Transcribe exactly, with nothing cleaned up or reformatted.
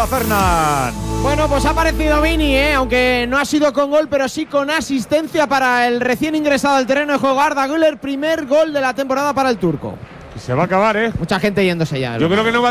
Rafa Fernán. Bueno, pues ha aparecido Vini, ¿eh? Aunque no ha sido con gol, pero sí con asistencia para el recién ingresado al terreno de juego Arda Güler. Primer gol de la temporada para el turco. Se va a acabar, ¿eh? Mucha gente yéndose ya. Yo creo que no va